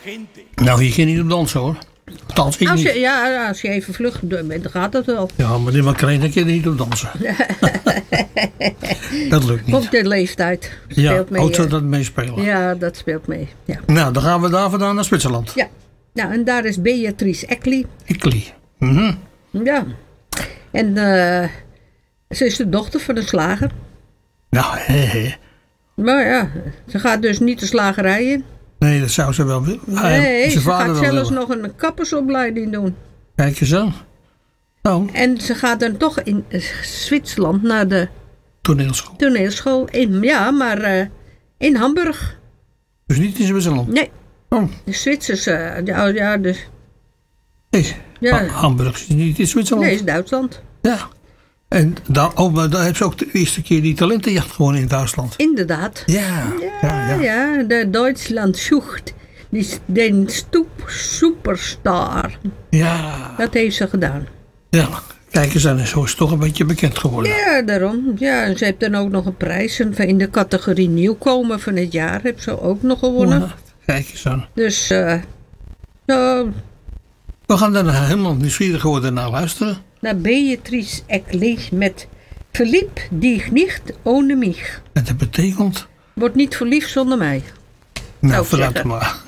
Nou, hier ging niet op dansen hoor. Althans, ik niet. Als je even vlug bent, dan gaat dat wel. Ja, maar dit Macarena kan niet op dansen. Dat lukt niet. Komt de leeftijd. Ja, Speelt mee, zou dat meespelen. Ja, dat speelt mee. Ja. Nou, dan gaan we daar vandaan naar Zwitserland. Ja. Nou, en daar is Beatrice Eckley. Eckley. Mhm. Ja. En ze is de dochter van een slager. Nou, Maar ja, ze gaat dus niet de slagerij in. Nee, dat zou ze wel willen. Nee, ze gaat wel zelfs willen. nog een kappersopleiding doen. Kijk eens aan. Nou, En ze gaat dan toch in Zwitserland naar de toneelschool. toneelschool. Maar in Hamburg. Dus niet in Zwitserland. Nee, Oh, de Zwitserse, dus, nee. ja. Hamburg is niet in Zwitserland. Nee, is Duitsland. Ja. En maar daar heeft ze ook de eerste keer die talentenjacht gewonnen in Duitsland. Inderdaad. Ja. Ja, de Duitsland zoekt den superstar. Ja. Dat heeft ze gedaan. Ja. Kijk eens aan, zo is het toch een beetje bekend geworden. Ja, daarom. Ja, en ze heeft dan ook nog een prijs. En in de categorie nieuwkomer van het jaar heeft ze ook nog gewonnen. Ja, kijk eens aan. Dus, We gaan daar helemaal nieuwsgierig worden naar luisteren. naar Beatrice Eckley met Philippe dich nicht ohne mich. En dat betekent... Wordt niet verliefd zonder mij. Nou, Zou ik vooruit zeggen. maar.